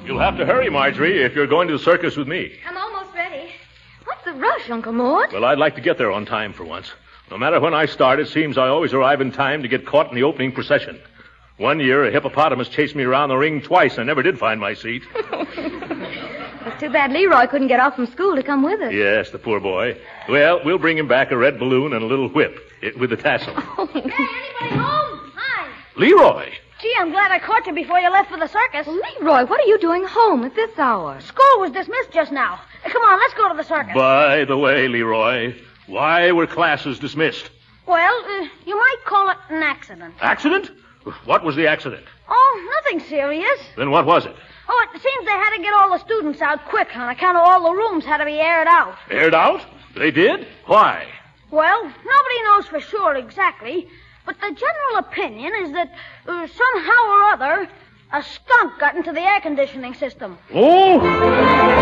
You'll have to hurry, Marjorie, if you're going to the circus with me. I'm almost ready. What's the rush, Uncle Mort? Well, I'd like to get there on time for once. No matter when I start, it seems I always arrive in time to get caught in the opening procession. One year, a hippopotamus chased me around the ring twice and I never did find my seat. It's too bad Leroy couldn't get off from school to come with us. Yes, the poor boy. Well, we'll bring him back a red balloon and a little whip with a tassel. Hey, anybody home? Hi. Leroy! Gee, I'm glad I caught you before you left for the circus. Well, Leroy, what are you doing home at this hour? School was dismissed just now. Come on, let's go to the circus. By the way, Leroy, why were classes dismissed? Well, you might call it an accident. Accident? What was the accident? Oh, nothing serious. Then what was it? Oh, it seems they had to get all the students out quick on account of all the rooms had to be aired out. Aired out? They did? Why? Well, nobody knows for sure exactly, but the general opinion is that somehow or other, a skunk got into the air conditioning system. Oh!